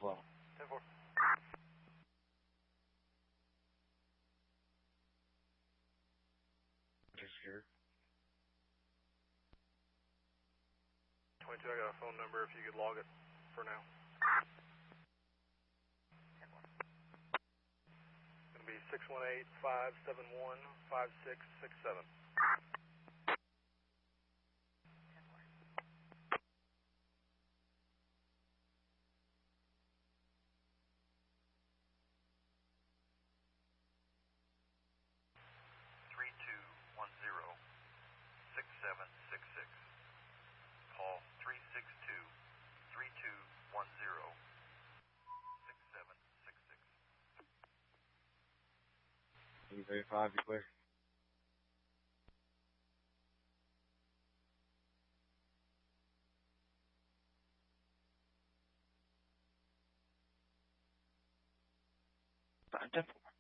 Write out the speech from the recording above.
flow. 10-4. Sure. 22, I got a phone number if you could log it for now. 10-4. It's going to be 618-571-5667. 6766. Call 362-3210-6766. 335, you clear? Ten 4.